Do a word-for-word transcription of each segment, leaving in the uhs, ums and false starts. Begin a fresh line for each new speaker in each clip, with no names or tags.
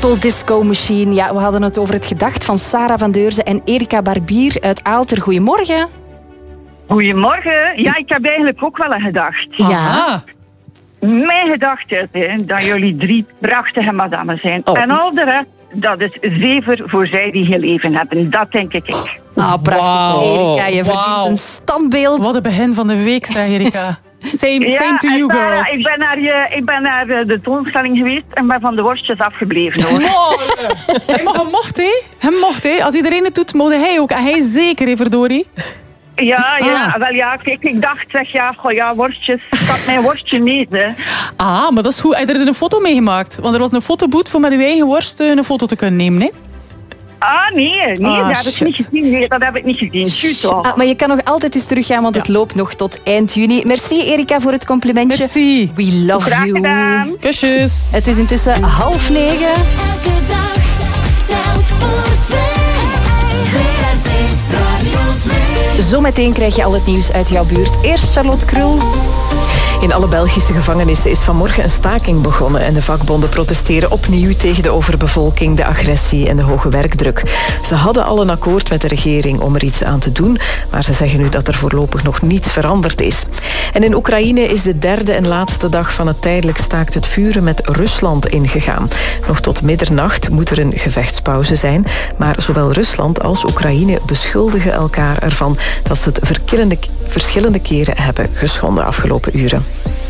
Purple Disco Machine. Ja, we hadden het over het gedacht van Sarah van Deurzen en Erika Barbier uit Aalter. Goedemorgen.
Goedemorgen. Ja, ik heb eigenlijk ook wel een gedacht.
Ja.
Mijn gedachte is hè, dat jullie drie prachtige madammen zijn.
Oh.
En al de rest, dat is zever voor zij die geleven hebben. Dat denk ik.
Ah, prachtig.
Wow.
Erika, je verdient
Wow.
een standbeeld.
Wat een begin van de week, zeg Erika. Same,
Ja,
same to
en
you,
Sarah,
girl.
ik ben naar, je, ik ben naar eh, de toonstelling geweest en ben van de worstjes afgebleven, hoor.
Morgen. Hij mag hem mocht, hè? Hem mocht, hè? Als iedereen het doet, mocht hij ook. En hij zeker, hè, verdorie.
Ja, ja,
Ah.
wel ja, kijk, ik dacht, zeg ja, goh, ja, worstjes. Ik had mijn worstje mee, hè.
Ah, maar dat is goed. Heb je er een foto mee gemaakt? Want er was een fotoboot voor met uw eigen worst eh, een foto te kunnen nemen, hè?
Ah, nee, nee,
Ah,
dat heb ik
shit.
niet gezien. Nee, dat heb ik niet gezien. Shoot, toch.
Ah, maar je kan nog altijd eens teruggaan, want het loopt nog tot eind juni. Merci Erika voor het complimentje.
Merci.
We love
Graag
you.
gedaan.
Kusjes.
Het is intussen half negen.
Elke dag telt voor twee. V R T Radio twee.
Zometeen krijg je al het nieuws uit jouw buurt. Eerst Charlotte Krul.
In alle Belgische gevangenissen is vanmorgen een staking begonnen en de vakbonden protesteren opnieuw tegen de overbevolking, de agressie en de hoge werkdruk. Ze hadden al een akkoord met de regering om er iets aan te doen, maar ze zeggen nu dat er voorlopig nog niets veranderd is. En in Oekraïne is de derde en laatste dag van het tijdelijk staakt het vuren met Rusland ingegaan. Nog tot middernacht moet er een gevechtspauze zijn, maar zowel Rusland als Oekraïne beschuldigen elkaar ervan dat ze het verkillende, verschillende keren hebben geschonden afgelopen uren.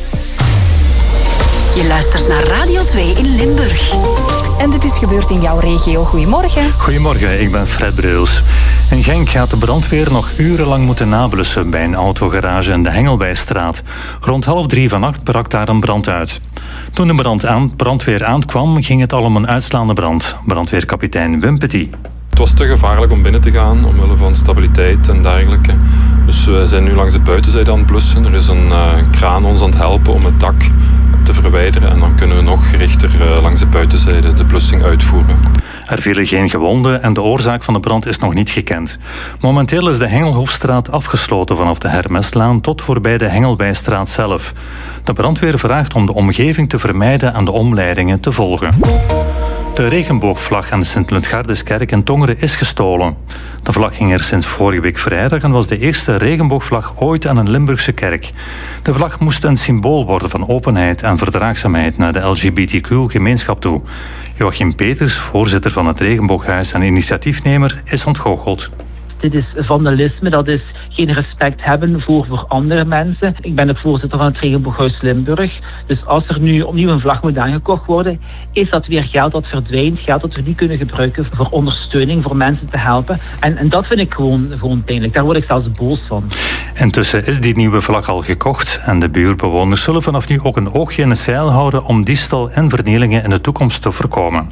Je luistert naar Radio twee in Limburg.
En dit is gebeurd in jouw regio. Goedemorgen.
Goedemorgen, ik ben Fred Breus. In Genk gaat de brandweer nog urenlang moeten nablussen bij een autogarage in de Hengelbijstraat. Rond half drie vannacht brak daar een brand uit. Toen de brand aan, brandweer aankwam, ging het al om een uitslaande brand. Brandweerkapitein Wim Petit.
Het was te gevaarlijk om binnen te gaan, omwille van stabiliteit en dergelijke. Dus we zijn nu langs de buitenzijde aan het blussen. Er is een uh, kraan ons aan het helpen om het dak te verwijderen. En dan kunnen we nog gerichter uh, langs de buitenzijde de blussing uitvoeren.
Er vielen geen gewonden en de oorzaak van de brand is nog niet gekend. Momenteel is de Hengelhofstraat afgesloten vanaf de Hermeslaan tot voorbij de Hengelbijstraat zelf. De brandweer vraagt om de omgeving te vermijden en de omleidingen te volgen. De regenboogvlag aan de Sint-Lutgardeskerk in Tongeren is gestolen. De vlag hing er sinds vorige week vrijdag en was de eerste regenboogvlag ooit aan een Limburgse kerk. De vlag moest een symbool worden van openheid en verdraagzaamheid naar de L G B T Q-gemeenschap toe. Joachim Peters, voorzitter van het Regenbooghuis en initiatiefnemer, is ontgoocheld.
Dit is vandalisme, dat is geen respect hebben voor, voor andere mensen. Ik ben de voorzitter van het Regenbooghuis Limburg. Dus als er nu opnieuw een vlag moet aangekocht worden, is dat weer geld dat verdwijnt. Geld dat we niet kunnen gebruiken voor ondersteuning, voor mensen te helpen. En, en dat vind ik gewoon, gewoon pijnlijk. Daar word ik zelfs boos van.
Intussen is die nieuwe vlag al gekocht en de buurtbewoners zullen vanaf nu ook een oogje in het zeil houden om diefstal en vernielingen in de toekomst te voorkomen.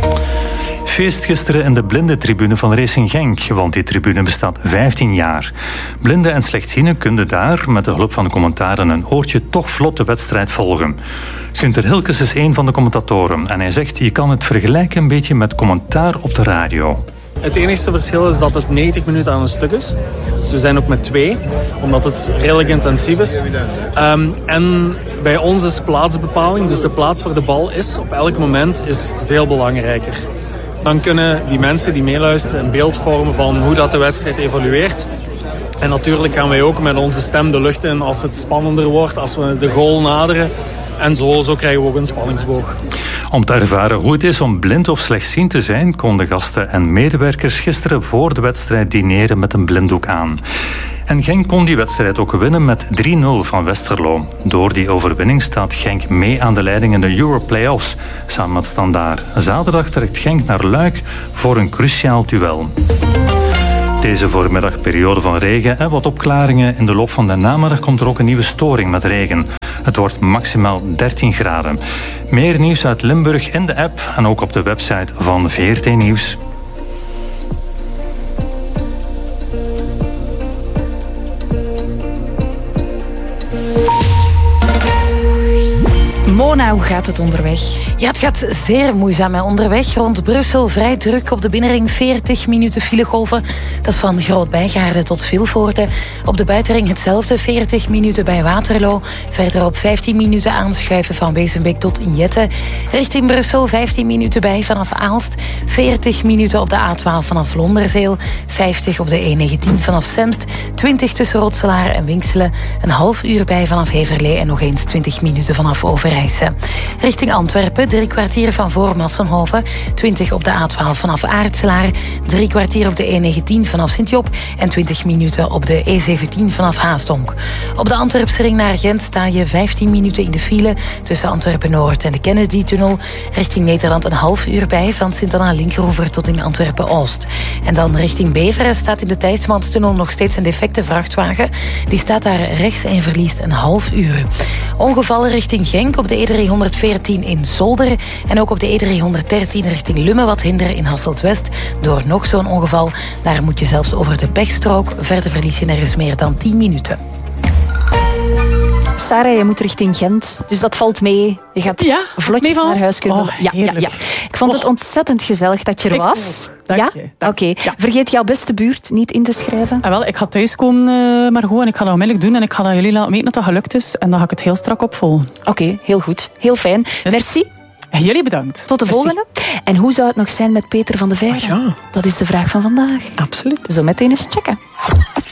Feest gisteren in de blindentribune van Racing Genk, want die tribune bestaat vijftien jaar. Blinden en slechtzienden kunnen daar, met de hulp van commentaren en een oortje, toch vlot de wedstrijd volgen. Gunther Hilkes is een van de commentatoren en hij zegt, je kan het vergelijken een beetje met commentaar op de radio.
Het enige verschil is dat het negentig minuten aan een stuk is. Dus we zijn ook met twee, omdat het redelijk intensief is. Um, en bij ons is plaatsbepaling, dus de plaats waar de bal is, op elk moment is veel belangrijker. Dan kunnen die mensen die meeluisteren een beeld vormen van hoe dat de wedstrijd evolueert. En natuurlijk gaan wij ook met onze stem de lucht in als het spannender wordt, als we de goal naderen. En zo, zo krijgen we ook een spanningsboog.
Om te ervaren hoe het is om blind of slechtziend te zijn, konden gasten en medewerkers gisteren voor de wedstrijd dineren met een blinddoek aan. En Genk kon die wedstrijd ook winnen met drie nul van Westerlo. Door die overwinning staat Genk mee aan de leiding in de Euro-playoffs, samen met Standaard. Zaterdag trekt Genk naar Luik voor een cruciaal duel. Deze voormiddag periode van regen en wat opklaringen. In de loop van de namiddag komt er ook een nieuwe storing met regen. Het wordt maximaal dertien graden. Meer nieuws uit Limburg in de app en ook op de website van V R T Nieuws.
Mona hoe gaat het onderweg?
Ja, het gaat zeer moeizaam. Hè. Onderweg rond Brussel vrij druk op de binnenring. veertig minuten filegolven. Dat is van Groot-Bijgaarde tot Vilvoorde. Op de buitenring hetzelfde. veertig minuten bij Waterloo. Verderop vijftien minuten aanschuiven van Wezenbeek tot Jette. Richting Brussel vijftien minuten bij vanaf Aalst. veertig minuten op de A twaalf vanaf Londerzeel. vijftig op de E negentien vanaf Semst. twintig tussen Rotselaar en Winkselen. Een half uur bij vanaf Heverlee en nog eens twintig minuten vanaf Overijse. Richting Antwerpen, drie kwartier van voor Massenhoven. twintig op de A twaalf vanaf Aartselaar. Drie kwartier op de E negentien vanaf Sint-Job. En twintig minuten op de E zeventien vanaf Haastonk. Op de Antwerpse ring naar Gent sta je vijftien minuten in de file tussen Antwerpen-Noord en de Kennedy-tunnel. Richting Nederland een half uur bij van Sint-Anna-Linkeroever tot in Antwerpen-Oost. En dan richting Beveren staat in de Thijsmanstunnel nog steeds een defecte vrachtwagen. Die staat daar rechts en verliest een half uur. Ongevallen richting Genk op de E driehonderdveertien in Zolder. En ook op de E driehonderddertien richting Lummen wat hinder in Hasselt-West. Door nog zo'n ongeval. Daar moet je zelfs over de pechstrook. Verder verlies je nergens meer dan tien minuten.
Sarah, je moet richting Gent, dus dat valt mee. Je gaat
ja,
vlotjes naar huis kunnen.
Oh,
ja, ja, ja. Ik vond het ontzettend gezellig dat je er was.
Dank
ja?
je.
Oké. Okay. Ja. Vergeet jouw beste buurt niet in te schrijven.
Ah, wel, ik ga thuiskomen, uh, Margot, en ik ga dat onmiddellijk doen. En ik ga dat jullie laten weten dat dat gelukt is. En dan ga ik het heel strak opvolgen.
Oké, okay, heel goed. Heel fijn. Yes. Merci.
Jullie bedankt.
Tot de
Merci.
volgende. En hoe zou het nog zijn met Peter van de Veire?
Oh, ja.
Dat is de vraag van vandaag.
Absoluut.
Zo meteen eens checken.